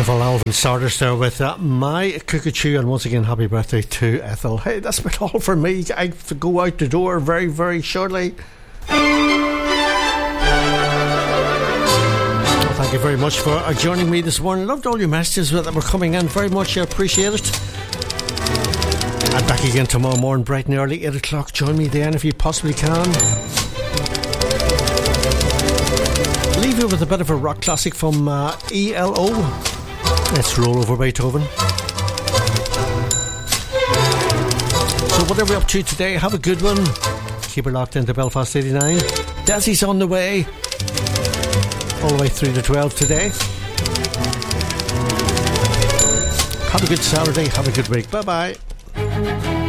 Wonderful Alvin Sardis there with My Cuckoo, and once again happy birthday to Ethel. Hey, that's about all for me. I have to go out the door very, very shortly. Well, thank you very much for joining me this morning. Loved all your messages that were coming in, very much appreciate it. I'm back again tomorrow morning bright and early, 8 o'clock. Join me then if you possibly can. Leave you with a bit of a rock classic from ELO. Let's roll over Beethoven. So whatever you're up to today, have a good one. Keep it locked into Belfast 89. Desi's on the way, all the way through to 12 today. Have a good Saturday, have a good week. Bye bye.